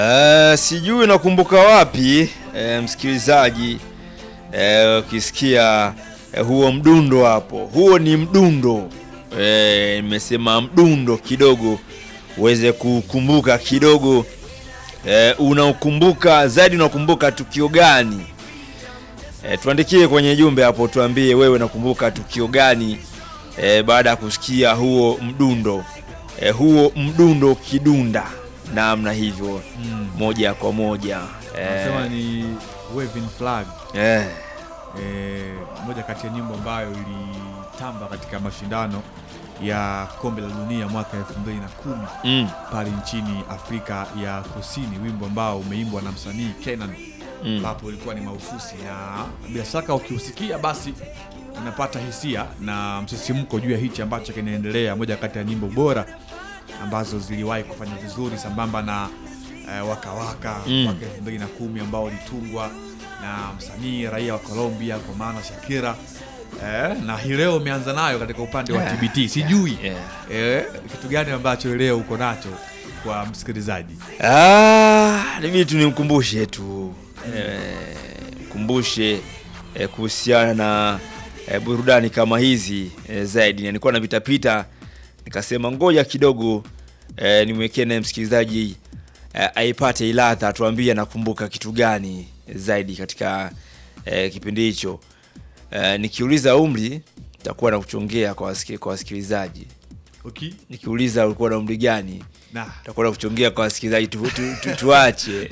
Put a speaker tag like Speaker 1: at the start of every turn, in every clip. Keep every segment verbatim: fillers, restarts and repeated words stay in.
Speaker 1: Uh, sijui nakumbuka wapi uh, msikilizaji ukisikia uh, uh, huo mdundo hapo, huo ni mdundo nimesema, uh, mdundo kidogo uweze kukumbuka kidogo. Uh, unakumbuka zaidi, unakumbuka tukio gani? Uh, tuandikie kwenye jumbe hapo, tuambie wewe unakumbuka tukio gani uh, baada ya kusikia huo mdundo uh, huo mdundo kidunda namna hivyo mm. moja kwa moja
Speaker 2: nasema eh, ni Waving Flag
Speaker 1: eh.
Speaker 2: Eh, moja kati ya nyimbo ambayo ilitamba katika mashindano ya kombe la dunia mwaka elfu mbili na kumi mm. pale nchini Afrika ya Kusini, wimbo ambao umeimbwa na msanii Kenan mm. hapo ilikuwa ni mahususi, na bila shaka ukiusikia basi unapata hisia na msisimko juu ya hichi ambacho kinaendelea. Moja kati ya nyimbo bora ambazo ziliwahi kufanya vizuri sambamba na uh, Waka Waka mm. mwaka elfu mbili na kumi ambao ulitungwa na msanii raia wa Colombia kwa maana Shakira eh, na hii leo umeanza nayo katika upande wa T B T. Sijui yeah. eh, kitu gani ambacho leo uko nacho kwa msikilizaji?
Speaker 1: Ah, mimi tu nimkumbushe tu mm. eh, mkumbushe eh, kuhusiana na eh, burudani kama hizi eh, zaidi. Nilikuwa na vitapita nikasema ngoja kidogo eh, nimwekee na msikilizaji eh, aipate iladha, tuambie nakumbuka kitu gani zaidi katika eh, kipindi hicho. Eh, nikiuliza umri nitakuwa na kuchongea kwa wasiki, kwa wasikilizaji.
Speaker 2: Okay.
Speaker 1: Nikiuliza ulikuwa na umri gani?
Speaker 2: Nah.
Speaker 1: Nitakuwa na kuchongea kwa wasikilizaji tu, tu, tu, tuache.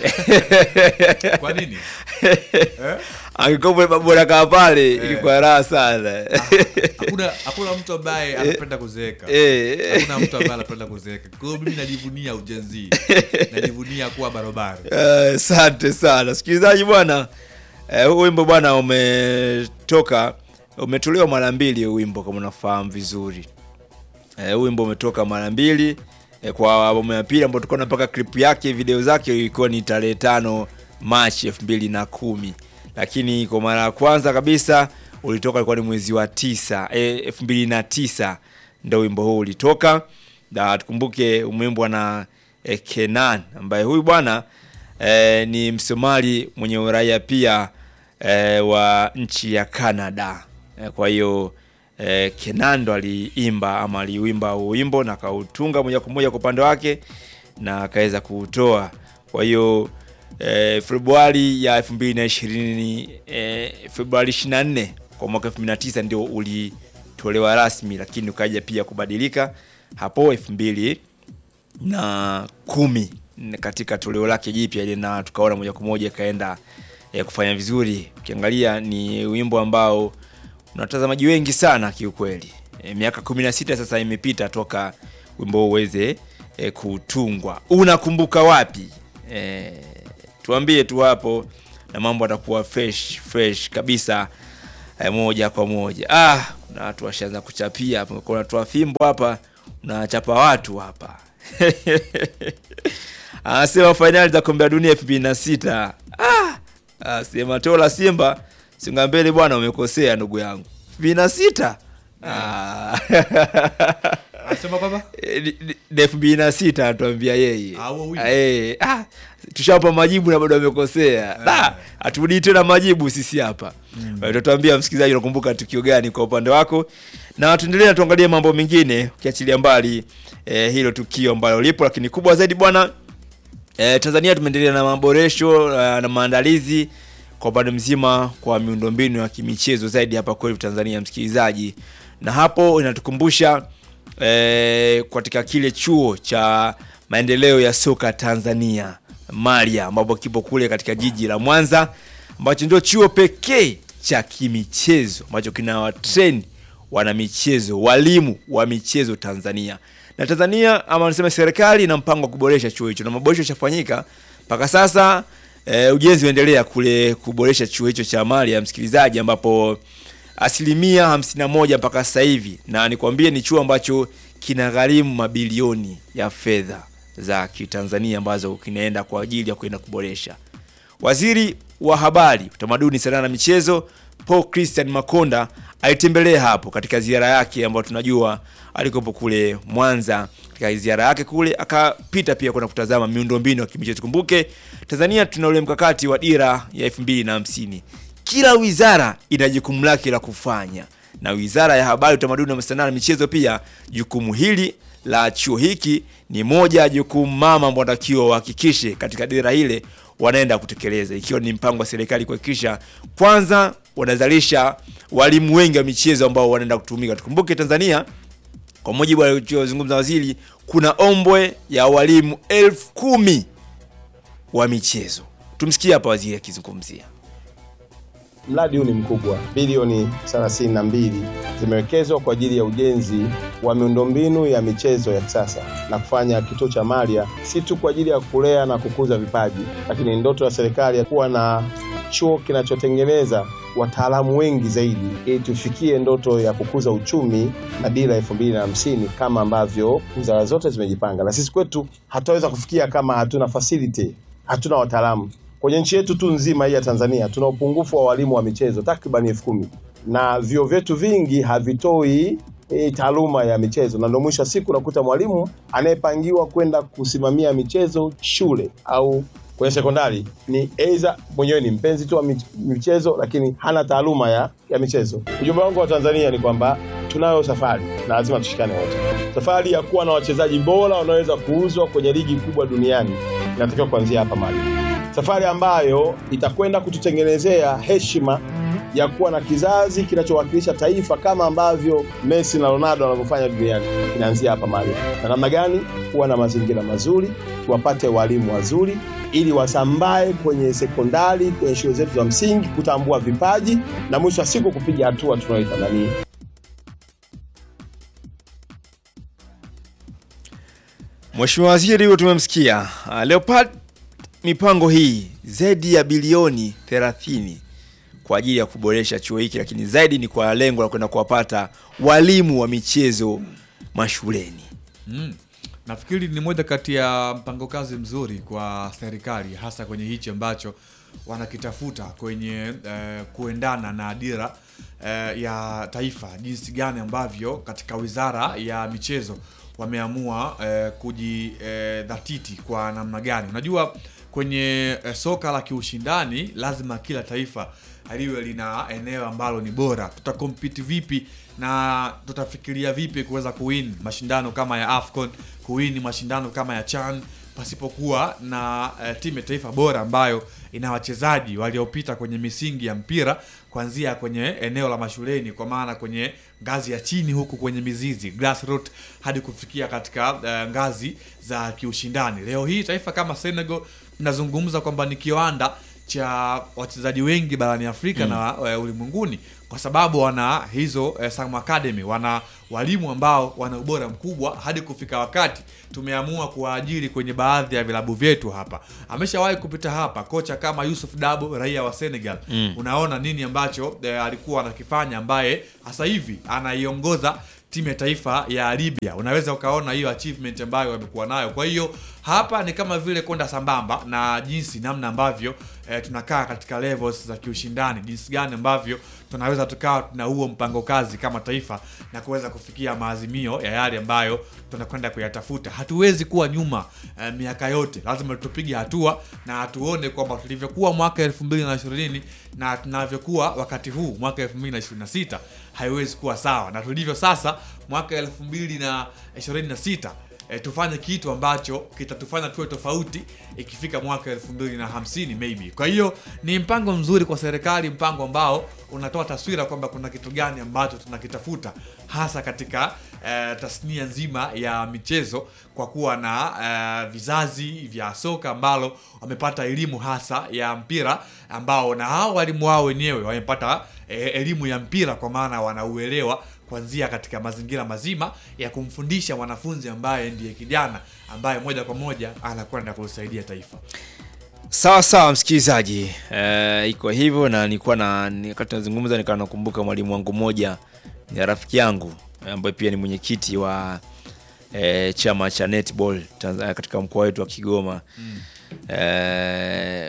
Speaker 2: Kwa nini?
Speaker 1: Eh? Angekuwa bora kama pale eh. Ilikuwa raha sana.
Speaker 2: Hakuna hakuna mtu ambaye anapenda kuzeeka.
Speaker 1: Eh.
Speaker 2: Hakuna mtu ambaye anapenda kuzeeka. Kwa hiyo mimi najivunia ujenzi. Najivunia kuwa barobaro.
Speaker 1: Asante uh, sana. Sikilizaji bwana, eh, huu wimbo bwana umetoka umetolewa mara mbili huu wimbo kama unafahamu vizuri. Eh, huu wimbo umetoka mara mbili eh, kwa albamu ya pili ambayo tulikuwa tunapaka clip yake, video zake ilikuwa ni tarehe tano Machi elfu mbili na kumi. Lakini kwa mara ya kwanza kabisa ulitoka ilikuwa ni mwezi wa tisa eh, elfu mbili na tisa ndio wimbo huu ulitoka. Na tukumbuke umeimbwa na eh, Kenan ambaye huyu bwana eh, ni Msomali mwenye uraia pia eh, wa nchi ya Canada. Eh, kwa hiyo eh, Kenan ndo aliimba ama aliuimba wimbo na kautunga moja kwa moja kwa upande wake na akaweza kuutoa. Kwa hiyo eh, Februari ya elfu mbili na ishirini eh, Februari ishirini na nne kwa mwaka elfu mbili na tisa ndio ulitolewa rasmi, lakini ukaja pia kubadilika hapo elfu mbili na kumi katika toleo lake jipya ile, na tukaona moja kwa moja kaenda eh, kufanya vizuri. Ukiangalia ni wimbo ambao unatazamaji wengi sana kiukweli. E, miaka kumi na sita sasa imepita toka wimbo uweze e, kutungwa. Unakumbuka wapi? E, tuambie tu hapo na mambo atakuwa fresh fresh kabisa e, moja kwa moja. Ah, kuna watu washaanza kuchapia hapa. Kuna watu wa fimbo hapa unachapa watu hapa. Anasema finali za kombe la dunia elfu mbili na sita. Ah, asema Tola Simba Singa mbele bwana, umekosea ndugu yangu. elfu mbili na sita. Ah.
Speaker 2: Anasema baba?
Speaker 1: elfu mbili na sita atuambia yeye.
Speaker 2: Ah, wewe.
Speaker 1: Eh, ah, tushapa majibu na bado amekosea. Ah, aturudi tena majibu sisi hapa. Mm. Tutatuambia msikilizaji unakumbuka tukio gani kwa upande wako. Na tuendelee tuangalie mambo mengine ukiachilia mbali eh, hilo tukio ambalo lipo, lakini kubwa zaidi bwana eh, Tanzania tumeendelea na maboresho uh, na maandalizi kwa upande mzima kwa miundombinu ya kimichezo zaidi hapa kwetu Tanzania msikilizaji. Na hapo inatukumbusha eh, katika kile chuo cha maendeleo ya soka Tanzania Maria, ambapo kipo kule katika jiji la Mwanza, ambacho ndio chuo pekee cha kimichezo ambacho kina train wana michezo, walimu wa michezo Tanzania. Na Tanzania ama nasema serikali ina mpango wa kuboresha chuo hicho, na maboresho yashafanyika mpaka sasa. Uh, ujenzi unaendelea kule kuboresha chuo hicho cha Maria msikilizaji, ambapo asilimia hamsini na moja mpaka sasa hivi, na nikwambie ni chuo ambacho kinagharimu mabilioni ya fedha za kitanzania ambazo kinaenda kwa ajili ya kwenda kuboresha. Waziri wa Habari, Utamaduni, Sanaa na Michezo Paul Christian Makonda alitembelea hapo katika ziara yake ambayo tunajua alikopo kule Mwanza. Katika ziara yake kule akapita pia kuna kutazama miundombinu ya kimichezo. Kumbuke Tanzania tuna ule mkakati wa dira ya elfu mbili na hamsini. Kila wizara ina jukumu lake la kufanya, na Wizara ya Habari, Utamaduni na Sanaa na Michezo pia jukumu hili la chuo hiki ni moja ya jukumu mama ambao wanatakiwa wahakikishe katika dira ile wanaenda kutekeleza, ikiwa ni mpango wa serikali kuhakikisha kwanza wanazalisha walimu wengi wa michezo ambao wanaenda kutumika. Tukumbuke Tanzania kwa mujibu wa alichozungumza waziri, kuna ombwe ya walimu elfu kumi wa michezo. Tumsikie hapa waziri akizungumzia.
Speaker 3: Mradi huu ni mkubwa, bilioni thelathini na mbili zimewekezwa kwa ajili ya ujenzi wa miundombinu ya michezo ya kisasa na kufanya kituo cha Maria si tu kwa ajili ya kulea na kukuza vipaji, lakini ndoto ya serikali ya kuwa na chuo kinachotengeneza wataalamu wengi zaidi ili tufikie ndoto ya kukuza uchumi na dira elfu mbili na hamsini kama ambavyo wizara zote zimejipanga. Na sisi kwetu hatutaweza kufikia kama hatuna facility, hatuna wataalamu. Kwenye nchi yetu tu nzima hii ya Tanzania tuna upungufu wa walimu wa michezo takriban elfu kumi, na vyuo vyetu vingi havitoi e, taaluma ya michezo, na ndio mwisho siku nakuta mwalimu anayepangiwa kwenda kusimamia michezo shule au kwenye sekondari ni aidha mwenyewe ni mpenzi tu wa michezo lakini hana taaluma ya, ya michezo. Ujumbe wangu wa Tanzania ni kwamba tunayo safari na lazima tushikane wote. Safari ya kuwa na wachezaji bora wanaweza kuuzwa kwenye ligi kubwa duniani inatakiwa kuanzia hapa Mali. Safari ambayo itakwenda kututengenezea heshima ya kuwa na kizazi kinachowakilisha taifa kama ambavyo Messi na Ronaldo wanavyofanya duniani inaanzia hapa Mali. Na namna gani? Kuwa na mazingira mazuri, tuwapate walimu wazuri ili wasambae kwenye sekondari, kwenye shule zetu za msingi, kutambua vipaji na mwisho wa siku kupiga hatua tunayoitania.
Speaker 1: Mheshimiwa Waziri huyo tumemsikia. Uh, Leopard, mipango hii zaidi ya bilioni thelathini kwa ajili ya kuboresha chuo hiki, lakini zaidi ni kwa lengo la kwenda kuwapata walimu wa michezo mashuleni.
Speaker 2: Mm. Nafikiri ni moja kati ya mpango kazi mzuri kwa serikali, hasa kwenye hichi ambacho wanakitafuta kwenye eh, kuendana na dira eh, ya taifa, jinsi gani ambavyo katika wizara ya michezo wameamua eh, kujidhatiti eh, kwa namna gani. Unajua kwenye eh, soka la kiushindani lazima kila taifa liwe lina eneo ambalo ni bora. Tutakompiti vipi na tutafikiria vipi kuweza kuwin mashindano kama ya AFCON, kuwin mashindano kama ya CHAN pasipokuwa na uh, timu ya taifa bora ambayo ina wachezaji waliopita kwenye misingi ya mpira kuanzia kwenye eneo la mashuleni, kwa maana kwenye ngazi ya chini huku kwenye mizizi grassroots hadi kufikia katika uh, ngazi za kiushindani. Leo hii taifa kama Senegal tunazungumza kwamba ni kiwanda cha wachezaji wengi barani Afrika mm. na uh, ulimwenguni, kwa sababu wana hizo uh, Sam Academy, wana walimu ambao wana ubora mkubwa hadi kufika wakati tumeamua kuwaajiri kwenye baadhi ya vilabu vyetu hapa. Ameshawahi kupita hapa kocha kama Yusuf Dabo, raia wa Senegal. Mm. Unaona nini ambacho uh, alikuwa anakifanya, ambaye sasa hivi anaiongoza timu ya taifa ya Libya. Unaweza ukaona hiyo achievement ambayo wamekuwa nayo. Kwa hiyo hapa ni kama vile kwenda sambamba na jinsi namna ambavyo eh, tunakaa katika levels za kiushindani, jinsi gani ambavyo tunaweza tukawa na huo mpango kazi kama taifa na kuweza kufikia maazimio ya yale ambayo tunakwenda kuyatafuta. Hatuwezi kuwa nyuma eh, miaka yote, lazima tupige hatua na tuone kwamba tulivyokuwa mwaka elfu mbili na ishirini na tunavyokuwa wakati huu mwaka elfu mbili na ishirini na sita haiwezi kuwa sawa na tulivyo sasa mwaka elfu mbili na ishirini na sita. E, tufanye kitu ambacho kitatufanya tuwe tofauti ikifika mwaka elfu mbili na hamsini maybe. Kwa hiyo ni mpango mzuri kwa serikali, mpango ambao unatoa taswira kwamba kuna kitu gani ambacho tunakitafuta hasa katika e, tasnia nzima ya michezo, kwa kuwa na e, vizazi vya soka ambalo wamepata elimu hasa ya mpira, ambao na hao walimu wao wenyewe wamepata e, elimu ya mpira, kwa maana wanauelewa kuanzia katika mazingira mazima ya kumfundisha mwanafunzi ambaye ndiye kijana ambaye moja kwa moja anakwenda kusaidia taifa.
Speaker 1: Sawa sawa msikilizaji, eh, iko hivyo. Na nilikuwa na wakati nazungumza nikawa nakumbuka mwalimu wangu mmoja, ni rafiki yangu ambaye pia ni mwenyekiti wa eh, chama cha netball Tanzania katika mkoa wetu wa Kigoma. Mm. Eh,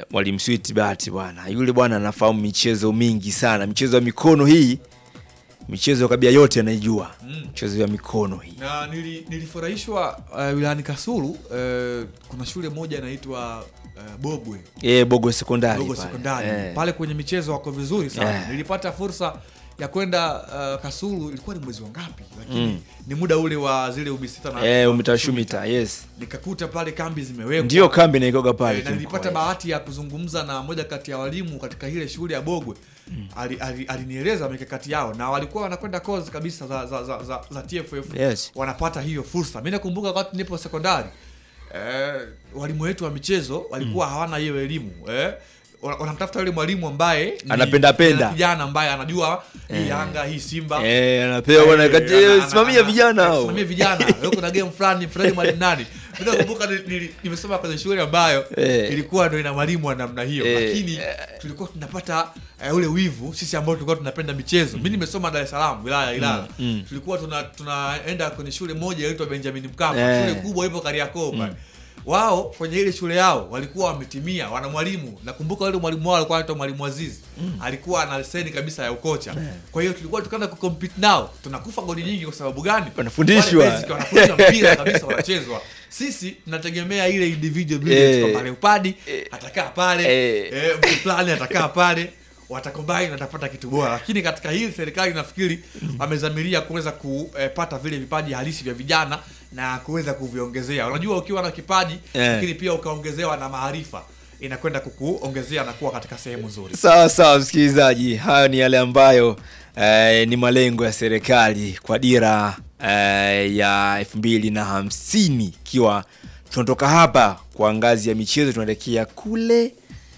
Speaker 1: Mwalimu Sweetbat bwana. Yule bwana anafahamu michezo mingi sana. Michezo ya mikono hii, michezo kabisa yote anaijua. Mm. Michezo ya mikono hii.
Speaker 2: Na nili, nilifurahishwa uh, wilayani Kasulu uh, kuna shule moja inaitwa uh, Bogwe.
Speaker 1: Eh, Bogwe Sekondari
Speaker 2: Bogwe
Speaker 1: pale.
Speaker 2: Sekondari.
Speaker 1: Eh.
Speaker 2: Pale kwenye michezo wako vizuri sana.
Speaker 1: Yeah.
Speaker 2: Nilipata fursa ya kwenda uh, Kasulu, ilikuwa ni mwezi wa ngapi, lakini
Speaker 1: Mm.
Speaker 2: ni muda ule wa zile umisita na
Speaker 1: Eh, umita shumita, yes.
Speaker 2: Nikakuta pale kambi zimewekwa.
Speaker 1: Ndio kambi na ikoga pale.
Speaker 2: E, na nilipata bahati ya kuzungumza na moja kati ya walimu katika ile shule ya Bogwe. Mm. Alinieleza ali, ali mikakati yao na walikuwa wanakwenda course kabisa za za za, za, za T F F.
Speaker 1: Yes.
Speaker 2: Wanapata hiyo fursa. Mimi nakumbuka wakati nipo sekondari, eh, walimu wetu wa michezo walikuwa mm. hawana hiyo elimu. Eh, wanamtafuta yule mwalimu ambaye
Speaker 1: anapenda penda
Speaker 2: kijana ambaye anajua hii Yanga, hii Simba,
Speaker 1: eh, anapewa bwana kati simamia vijana hao,
Speaker 2: simamia vijana leo kuna game fulani fulani mwalimu nani. Mimi nakumbuka nimesoma kwenye shule ambayo eh. ilikuwa ndio ina mwalimu wa namna hiyo eh. lakini tulikuwa tunapata uh, ule wivu sisi ambao tulikuwa tunapenda michezo. Mimi nimesoma Dar es Salaam wilaya ya Ilala. mm. mm. tulikuwa tuna tunaenda kwenye shule moja inaitwa Benjamin Mkapa eh. shule kubwa ipo Kariakoo pale. mm. Wao kwenye ile shule yao walikuwa wametimia, wana mwalimu. Nakumbuka yule mwalimu wao alikuwa anaitwa Mwalimu Aziz. Mm. Alikuwa ana leseni kabisa ya ukocha. Yeah. Kwa hiyo tulikuwa tukaenda ku compete nao. Tunakufa goli nyingi kwa sababu gani?
Speaker 1: Wanafundishwa.
Speaker 2: Wanafundishwa mpira kabisa wanachezwa. Sisi tunategemea ile individual brilliance kwa pale upadi, atakaa pale, eh mtu fulani atakaa pale, watakombine watapata kitu bora. Lakini katika hii serikali nafikiri wamezamiria kuweza kupata vile vipaji halisi vya vijana na kuweza kuviongezea. Unajua ukiwa na kipaji yeah. lakini pia ukaongezewa na maarifa inakwenda kukuongezea na kuwa katika sehemu nzuri.
Speaker 1: Sawa sawa msikilizaji, hayo ni yale ambayo eh, ni malengo ya serikali kwa dira eh, ya elfu mbili na hamsini, ikiwa tunatoka hapa kwa ngazi ya michezo tunaelekea kule.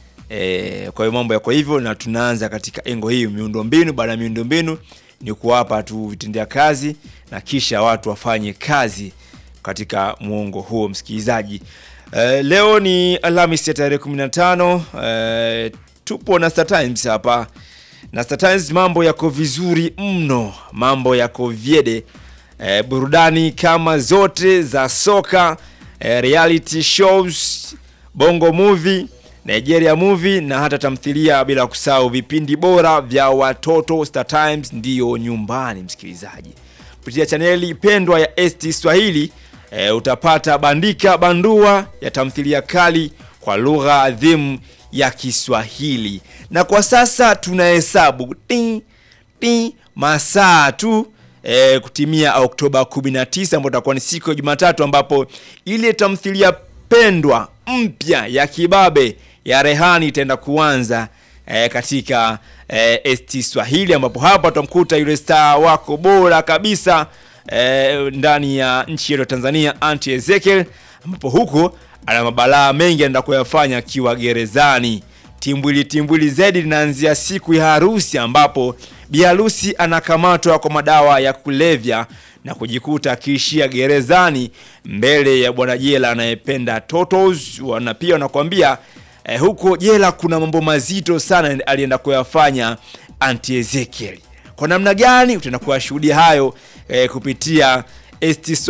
Speaker 1: E, kwa hiyo mambo yako hivyo na tunaanza katika engo hii miundombinu. Baada ya miundombinu ni kuwapa tu vitendea kazi na kisha watu wafanye kazi katika muongo huo msikilizaji. E, leo ni Alhamisi ya tarehe kumi na tano. E, tupo na Star Times hapa. Na Star Times mambo yako vizuri mno, mambo yako vyede. E, burudani kama zote za soka, e, reality shows, bongo movie, Nigeria movie na hata tamthilia, bila kusahau vipindi bora vya watoto. Star Times ndio nyumbani msikilizaji. Kupitia chaneli pendwa ya S T Swahili e, utapata bandika bandua ya tamthilia kali kwa lugha adhimu ya Kiswahili. Na kwa sasa tunahesabu ting ting masaa tu e, kutimia Oktoba kumi na tisa ambapo itakuwa ni siku ya Jumatatu, ambapo ile tamthilia pendwa mpya ya kibabe ya Rehani itaenda kuanza e, katika e, S T Swahili, ambapo hapa tutamkuta yule star wako bora kabisa e, ndani ya nchi yetu Tanzania, Auntie Ezekiel, ambapo huko ana mabalaa mengi anaenda kuyafanya akiwa gerezani. Timbwili timbwili zaidi linaanzia siku ya harusi, ambapo bi harusi anakamatwa kwa madawa ya kulevya na kujikuta akiishia gerezani mbele ya bwana jela anayependa totos. Wana pia wanakuambia eh, huko jela kuna mambo mazito sana alienda kuyafanya Auntie Ezekiel. Kwa namna gani utaenda kuwashuhudia hayo eh, kupitia S T